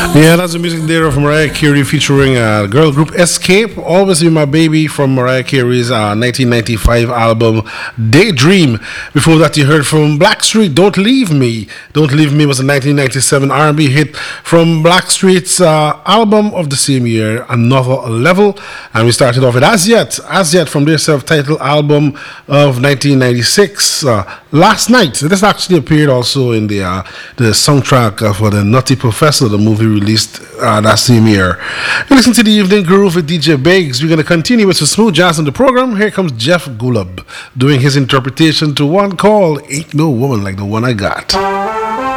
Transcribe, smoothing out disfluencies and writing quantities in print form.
Yeah, that's the music there of Mariah Carey featuring girl group Escape. Always Be My Baby from Mariah Carey's 1995 album Daydream. Before that, you heard from Blackstreet, Don't Leave Me. Don't Leave Me was a 1997 R&B hit from Blackstreet's album of the same year, Another Level. And we started off with As Yet from their self-titled album of 1996. Last Night. This actually appeared also in the soundtrack for the Nutty Professor, the movie released that same year. You listen to the Evening Groove with DJ Biggs. We're going to continue with some smooth jazz on the program. Here comes Jeff Golub doing his interpretation to one called Ain't No Woman Like the One I Got.